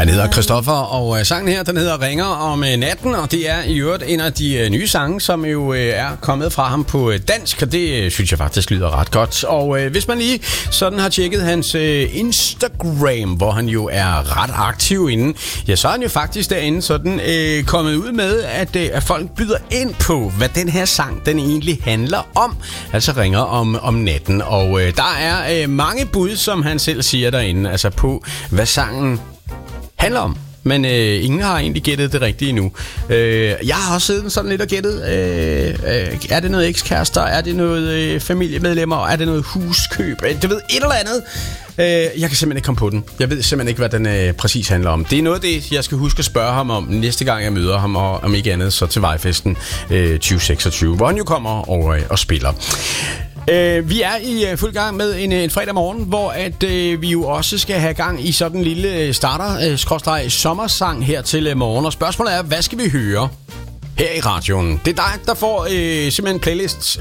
Han hedder Christoffer, og sangen her, den hedder Ringer om natten, og det er i øvrigt en af de nye sange, som jo er kommet fra ham på dansk, og det synes jeg faktisk lyder ret godt. Og hvis man lige sådan har tjekket hans Instagram, hvor han jo er ret aktiv inde, ja, så er han jo faktisk derinde sådan kommet ud med, at folk byder ind på, hvad den her sang, den egentlig handler om. Altså Ringer om natten, og der er mange bud, som han selv siger derinde, altså på, hvad sangen handler om. Men ingen har egentlig gættet det rigtige endnu. Jeg har også siddet sådan lidt og gættet. Er det noget ekskærester? Er det noget familiemedlemmer? Er det noget huskøb? Du ved, et eller andet. Jeg kan simpelthen ikke komme på den. Jeg ved simpelthen ikke, hvad den præcis handler om. Det er noget af det, jeg skal huske at spørge ham om næste gang, jeg møder ham, og om ikke andet, så til Vejfesten 2026, hvor han jo kommer og spiller. Vi er i fuld gang med en fredag morgen, hvor at vi jo også skal have gang i sådan en lille starter-sommersang her til morgen. Og spørgsmålet er, hvad skal vi høre her i radioen? Det er dig, der får simpelthen playlist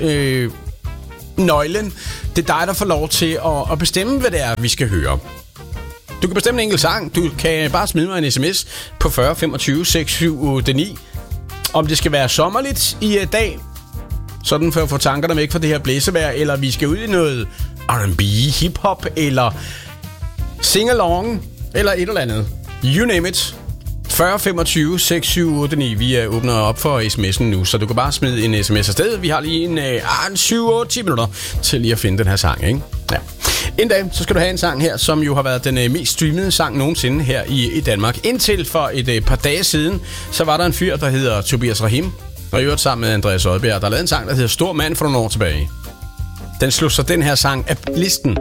nøglen. Det er dig, der får lov til at bestemme, hvad det er, vi skal høre. Du kan bestemme en enkelt sang. Du kan bare smide mig en sms på 40 25 679. Om det skal være sommerligt i dag, sådan for at få tankerne væk fra det her blæsevejr, eller vi skal ud i noget R&B, hip-hop, eller sing-along, eller et eller andet. You name it. 40 25 679. Vi åbner op for sms'en nu, så du kan bare smide en sms afsted. Vi har lige en 7-8-10 minutter til lige at finde den her sang, ikke? Ja. En dag, så skal du have en sang her, som jo har været den mest streamede sang nogensinde her i Danmark. Indtil for et par dage siden, så var der en fyr, der hedder Tobias Rahim, og i øvrigt sammen med Andreas Odbjerg, der lavede en sang, der hedder Stor Mand for nogle år tilbage. Den slog så den her sang af listen.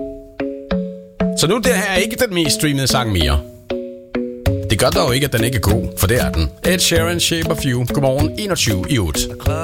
Så nu det her er ikke den mest streamede sang mere. Det gør dog ikke, at den ikke er god, for det er den. Ed Sheeran, Shape of You. Godmorgen, 21 i 8.